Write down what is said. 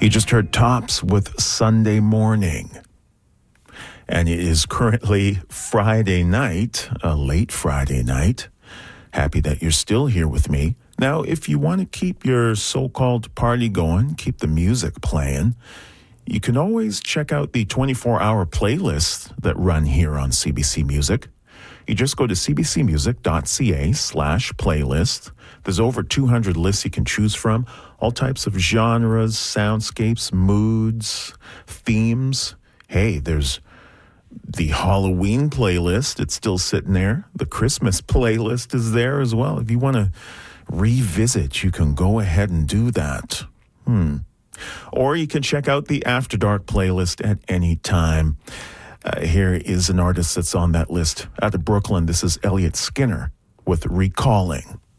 You just heard Tops with Sunday Morning. And it is currently Friday night, a late Friday night. Happy that you're still here with me. Now, if you want to keep your so-called party going, keep the music playing, you can always check out the 24-hour playlists that run here on CBC Music. You just go to cbcmusic.ca/playlist. There's over 200 lists you can choose from, all types of genres, soundscapes, moods, themes. Hey, there's the Halloween playlist. It's still sitting there. The Christmas playlist is there as well. If you want to revisit, you can go ahead and do that. Or you can check out the After Dark playlist at any time. Here is an artist that's on that list. Out of Brooklyn, this is Elliot Skinner with Recalling.